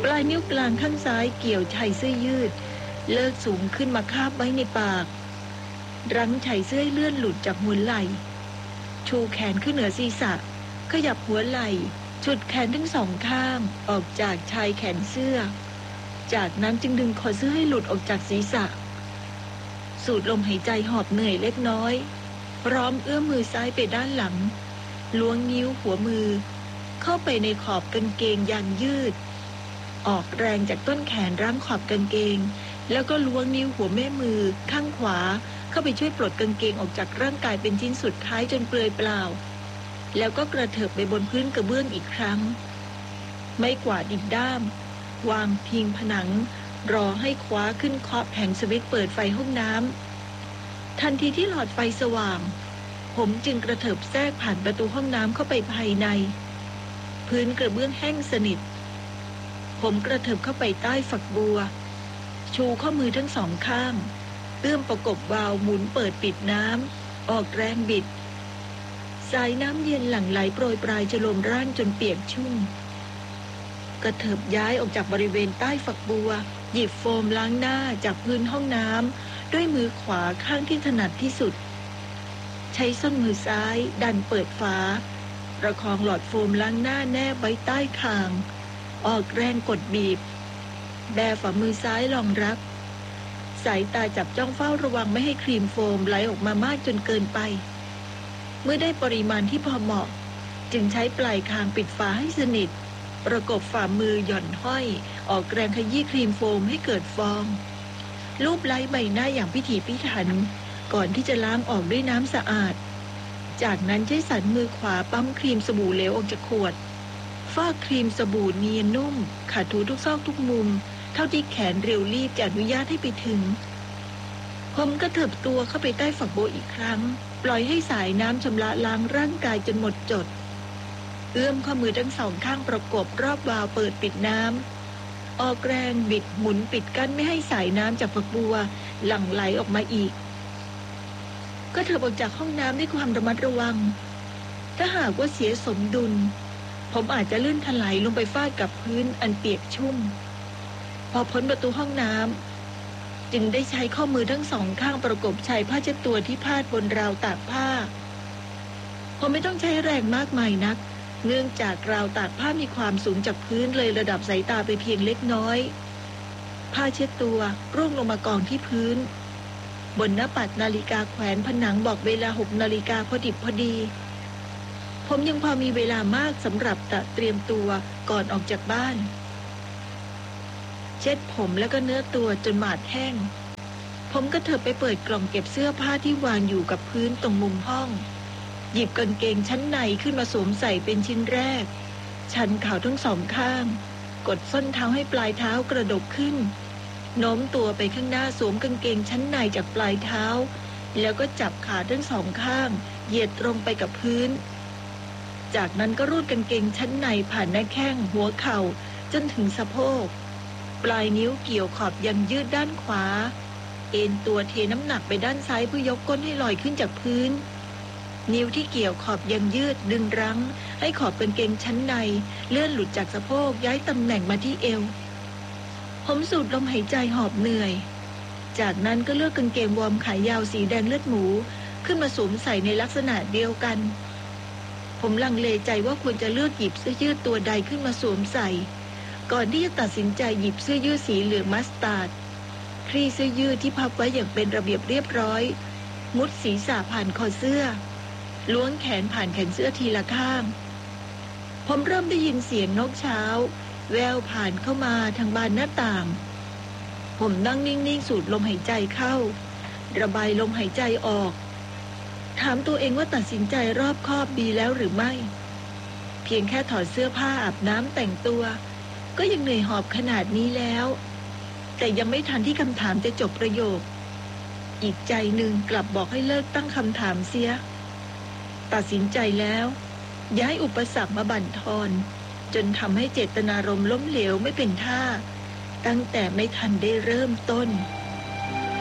ลายนิ้วกลางข้างซ้ายเกี่ยวชายเสื้อยืดเลิกสูงขึ้นมาคาบไว้ในปากรั้งชายเสื้อเลื่อนหลุดจากหัวไหล่ชูแขนขึ้นเหนือศีรษะขยับหัวไหล่ฉุดแขนทั้งสองข้างออกจากชายแขนเสื้อจากนั้นจึงดึงคอเสื้อให้หลุดออกจากศีรษะสูดลมหายใจหอบเหนื่อยเล็กน้อยพร้อมเอื้อมมือซ้ายไปด้านหลังล้วงนิ้วหัวมือเข้าไปในขอบกางเกงยางยืดออกแรงจากต้นแขนรั้งขอบกางเกงแล้วก็ล้วงนิ้วหัวแม่มือข้างขวาเข้าไปช่วยปลดกางเกงออกจากร่างกายเป็นชิ้นสุดท้ายจนเปลือยเปล่าแล้วก็กระเถิบไปบนพื้นกระเบื้องอีกครั้งไม้กวาดอีกด้ามวางพิงผนังรอให้คว้าขึ้นเคาะแผงสวิตช์เปิดไฟห้องน้ำทันทีที่หลอดไฟสว่างผมจึงกระเถิบแทรกผ่านประตูห้องน้ำเข้าไปภายในพื้นกระเบื้องแห้งสนิทผมกระเถิบเข้าไปใต้ฝักบัวชูข้อมือทั้งสองข้างเอื้อมประกบวาล์วหมุนเปิดปิดน้ำออกแรงบิดสายน้ำเย็นหลั่งไหลโปรยปลายจะลมร่างจนเปียกชุ่มกระเถิบย้ายออกจากบริเวณใต้ฝักบัวหยิบโฟมล้างหน้าจากพื้นห้องน้ำด้วยมือขวาข้างที่ถนัดที่สุดใช้ส้นมือซ้ายดันเปิดฝาประคองหลอดโฟมล้างหน้าแนบไว้ใต้คางออกแรงกดบีบแบฝ่ามือซ้ายรองรับสายตาจับจ้องเฝ้าระวังไม่ให้ครีมโฟมไหลออกมามากจนเกินไปเมื่อได้ปริมาณที่พอเหมาะจึงใช้ปลายคางปิดฝาให้สนิทประกบฝ่ามือหย่อนห้อยออกแรงขยี้ครีมโฟมให้เกิดฟองลูบไล้ใบหน้าอย่างพิถีพิถันก่อนที่จะล้างออกด้วยน้ำสะอาดจากนั้นใช้สันมือขวาปั๊มครีมสบู่เหลวออกจากขวดฟอกครีมสบู่เนียนนุ่มขัดถูทุกซอกทุกมุมเท่าที่แขนเร็วรีบจะอนุญาตให้ไปถึงผมก็เถิบตัวเข้าไปใต้ฝักบัวอีกครั้งปล่อยให้สายน้ำชำระล้างร่างกายจนหมดจดเอื้อมข้อมือทั้งสองข้างประกบรอบวาล์วเปิดปิดน้ำออกแรงบิดหมุนปิดกั้นไม่ให้สายน้ำจากฝักบัวหลั่งไหลออกมาอีกก็เถิบออกจากห้องน้ำด้วยความระมัดระวังถ้าหากว่าเสียสมดุลผมอาจจะลื่นถลายลงไปฟาดกับพื้นอันเปียกชุ่มพอพ้นประตูห้องน้ำจึงได้ใช้ข้อมือทั้งสองข้างประกบชายผ้าเช็ดตัวที่พาดบนราวตากผ้าผมไม่ต้องใช้แรงมากมายนักเนื่องจากราวตากผ้ามีความสูงจากพื้นเลยระดับสายตาไปเพียงเล็กน้อยผ้าเช็ดตัวร่วงลงมากองที่พื้นบนหน้าปัดนาฬิกาแขวนผนังบอกเวลา6 นาฬิกาพอดิบพอดีผมยังพอมีเวลามากสำหรับเตรียมตัวก่อนออกจากบ้านเช็ดผมแล้วก็เนื้อตัวจนหมาดแห้งผมก็เถิบไปเปิดกล่องเก็บเสื้อผ้าที่วางอยู่กับพื้นตรงมุมห้องหยิบกางเกงชั้นในขึ้นมาสวมใส่เป็นชิ้นแรกชันเข่าทั้งสองข้างกดส้นเท้าให้ปลายเท้ากระดกขึ้นโน้มตัวไปข้างหน้าสวมกางเกงชั้นในจากปลายเท้าแล้วก็จับขาทั้งสองข้างเหยียดตรงไปกับพื้นจากนั้นก็รูดกางเกงชั้นในผ่านหน้าแข้งหัวเข่าจนถึงสะโพกปลายนิ้วเกี่ยวขอบยังยืดด้านขวาเอ็นตัวเทน้ำหนักไปด้านซ้ายเพื่อยกก้นให้ลอยขึ้นจากพื้นนิ้วที่เกี่ยวขอบยังยืดดึงรั้งให้ขอบกางเกงชั้นในเลื่อนหลุดจากสะโพกย้ายตำแหน่งมาที่เอวผมสูดลมหายใจหอบเหนื่อยจากนั้นก็เลือกกางเกงวอร์มขายาวสีแดงเลือดหมูขึ้นมาสวมใส่ในลักษณะเดียวกันผมลังเลใจว่าควรจะเลือกหยิบเสื้อยืดตัวใดขึ้นมาสวมใส่ก่อนที่จะตัดสินใจหยิบเสื้อยืดสีเหลืองมัสตาร์ดคลี่เสื้อยืดที่พับไว้อย่างเป็นระเบียบเรียบร้อยมุดศีรษะผ่านคอเสื้อล้วงแขนผ่านแขนเสื้อทีละข้างผมเริ่มได้ยินเสียงนกเช้าแววผ่านเข้ามาทางบานหน้าต่างผมนั่งนิ่งๆสูดลมหายใจเข้าระบายลมหายใจออกถามตัวเองว่าตัดสินใจรอบคอบดีแล้วหรือไม่เพียงแค่ถอดเสื้อผ้าอาบน้ำแต่งตัวก็ยังเหนื่อยหอบขนาดนี้แล้วแต่ยังไม่ทันที่คำถามจะจบประโยคอีกใจหนึ่งกลับบอกให้เลิกตั้งคำถามเสียตัดสินใจแล้วย้ายอุปสรรคมาบั่นทอนจนทำให้เจตนารมณ์ล้มเหลวไม่เป็นท่าตั้งแต่ไม่ทันได้เริ่มต้น